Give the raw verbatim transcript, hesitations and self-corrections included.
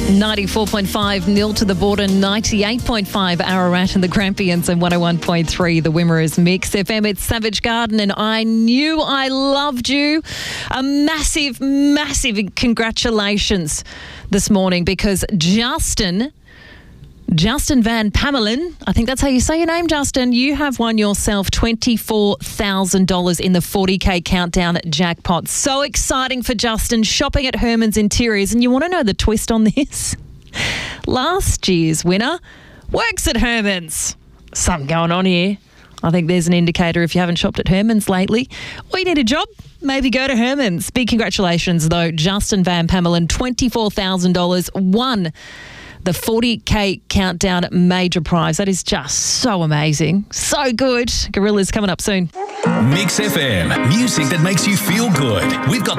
ninety-four point five nil to the border, ninety-eight point five Ararat and the Grampians, and one oh one point three the Wimmera's Mix F M. It's Savage Garden, and I knew I loved you. A massive, massive congratulations this morning because Justin... Justin Van Pamelen, I think that's how you say your name, Justin. You have won yourself twenty-four thousand dollars in the forty K Countdown jackpot. So exciting for Justin, shopping at Herman's Interiors. And you want to know the twist on this? Last year's winner works at Herman's. Something going on here. I think there's an indicator if you haven't shopped at Herman's lately. Or you need a job, maybe go to Herman's. Big congratulations, though. Justin Van Pamelen, twenty-four thousand dollars, won the forty K Countdown major prize. That is just so amazing. So good. Gorilla's coming up soon. Mix F M, music that makes you feel good. We've got